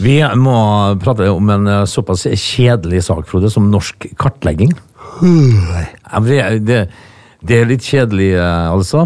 Vi må prate om en såpass kjedelig sak, Frode, som norsk kartlegging. Det litt kjedelig, altså.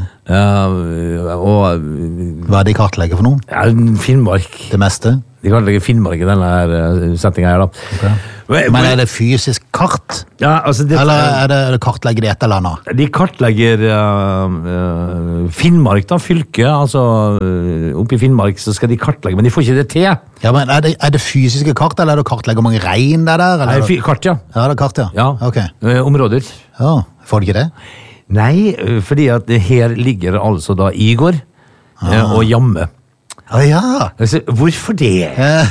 Og Hva de kartlegger for noe? Ja, Finnmark. Det meste? De kartlegger Finnmark i denne settingen her, da. Okay. Men det fysisk kart? Ja, altså eller det kartlegger de et eller annet? De kartlegger Finnmark, da, fylket. Altså, oppe i Finnmark så skal de kartlegge, men de får ikke det til. Ja, men er det fysiske kart, eller er det kartlegger mange rein der? Eller? Nei, kart, ja. Ja, det er kart, ja. Ja, okay. Områder. Ja, får de ikke det? Nei, fordi at her ligger altså da Igor og Jamme. Ja. Altså, hvorfor det?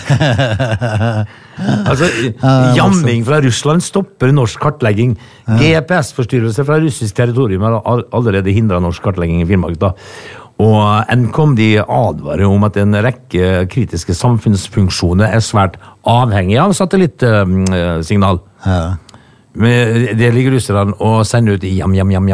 Altså, jamming fra Russland stopper norsk kartlegging. GPS-forstyrrelse fra russisk territorium har allerede hindret norsk kartlegging i Finnmark, da. Og NKOM de advarer om at en rekke kritiske samfunnsfunksjoner er svært avhengige av satellittsignal. Ja. Men det ligger russerne og sender ut jam.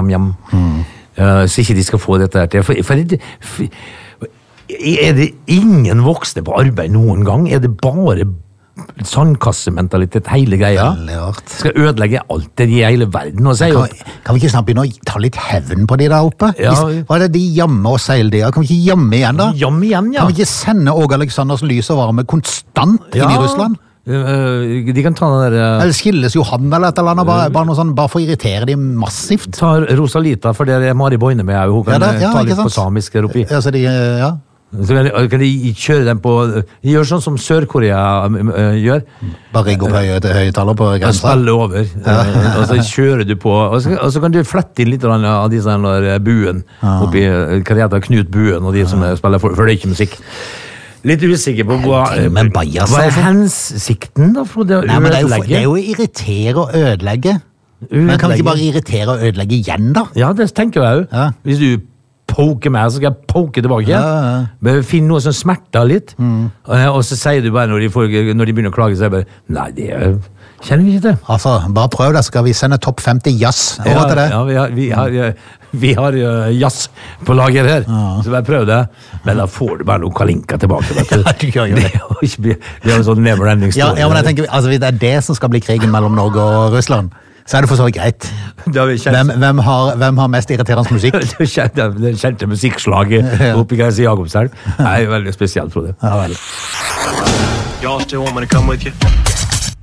Så ikke de skal få dette her til. For er det ingen voksne på arbeid noen gang? Er det bare sandkassementalitet hele greia? Veldig rart. Skal ødelegge alt det i hele verden. Kan vi ikke snart begynne å ta litt hevn på de der oppe? Ja. Hva er det de jammer og seiler de? Kan vi ikke jamme igjen da? Jamme igjen, ja. Kan vi ikke sende Åge Alexanders lys og varme konstant inn i Russland? De kan ta den der Eller skilles jo han eller et eller annet, bare noe sånn, bare for å irritere de massivt. Ta Rosalita, for det er Mari Boine med, hun kan ta litt på samisk der oppi. Ja, så Så kan de kjøre dem på. De gjør sånn som Sør-Korea gjør. Bare rigge opp høyttaler på grensen. Spille over, og så kjører du på, og så kan du flette inn litt av de sånn buen oppi, hva det heter, Knut Buen og de som spiller forløykemusikk. Litt usikker på hva er hensikten da, Frode? Nei, men det er jo å irritere og ødelegge. Men kan vi ikke bare irritere og ødelegge igjen da? Ja, det tenker jeg jo. Hvis du poker meg, så skal jeg poke tilbake. Men finn noe som smerter litt. Og så sier du bare, når de begynner å klage, så er jeg bare, nei, det kjenner vi ikke til. Altså, bare prøv det, skal vi sende topp 50 jazz over til det? Ja, vi har jazz på lager her, så bare prøv det. Men da får du bare noen kalinka tilbake, vet du. Ja, du gjør jo det. Det er jo sånn never ending story. Ja, men jeg tenker, altså, hvis det er det som skal bli krigen mellom Norge og Russland, så er det for så vidt greit. Hvem har mest irriterende musikk? Det kjente musikkslaget oppi Greise Jakobselv. Det er veldig spesielt, Frode. Ja, vel. Y'all still want me to come with you?